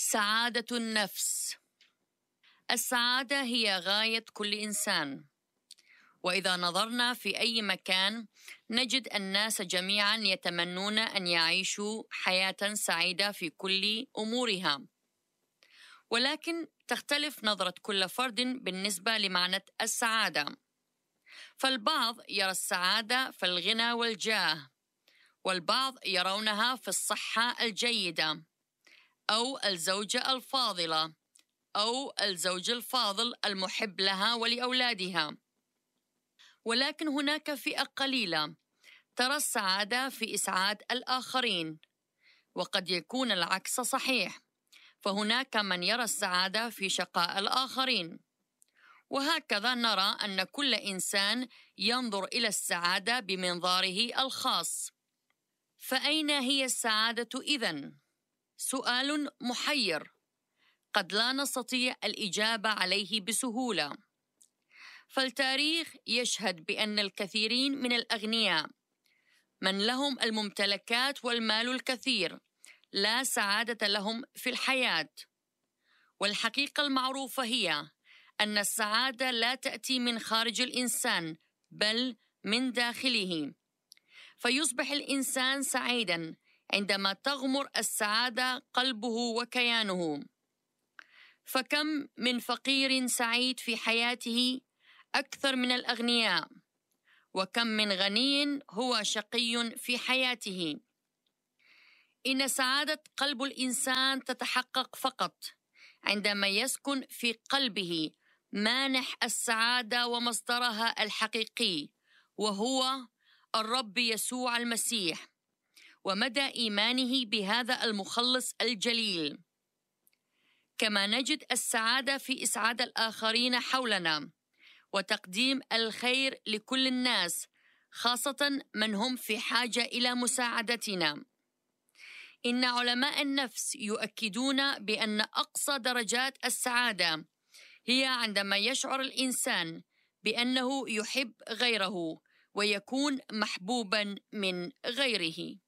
سعادة النفس. السعادة هي غاية كل إنسان، وإذا نظرنا في أي مكان نجد الناس جميعا يتمنون أن يعيشوا حياة سعيدة في كل أمورها، ولكن تختلف نظرة كل فرد بالنسبة لمعنى السعادة. فالبعض يرى السعادة في الغنى والجاه، والبعض يرونها في الصحة الجيدة، أو الزوجة الفاضلة، أو الزوج الفاضل المحب لها ولأولادها. ولكن هناك فئة قليلة ترى السعادة في إسعاد الآخرين، وقد يكون العكس صحيح، فهناك من يرى السعادة في شقاء الآخرين. وهكذا نرى أن كل إنسان ينظر إلى السعادة بمنظاره الخاص. فأين هي السعادة إذن؟ سؤال محير قد لا نستطيع الإجابة عليه بسهولة. فالتاريخ يشهد بأن الكثيرين من الأغنياء من لهم الممتلكات والمال الكثير لا سعادة لهم في الحياة. والحقيقة المعروفة هي أن السعادة لا تأتي من خارج الإنسان بل من داخله، فيصبح الإنسان سعيداً عندما تغمر السعادة قلبه وكيانه. فكم من فقير سعيد في حياته أكثر من الأغنياء، وكم من غني هو شقي في حياته. إن سعادة قلب الإنسان تتحقق فقط عندما يسكن في قلبه مانح السعادة ومصدرها الحقيقي، وهو الرب يسوع المسيح، ومدى إيمانه بهذا المخلص الجليل. كما نجد السعادة في إسعاد الآخرين حولنا وتقديم الخير لكل الناس، خاصة من هم في حاجة إلى مساعدتنا. إن علماء النفس يؤكدون بأن أقصى درجات السعادة هي عندما يشعر الإنسان بأنه يحب غيره ويكون محبوبا من غيره.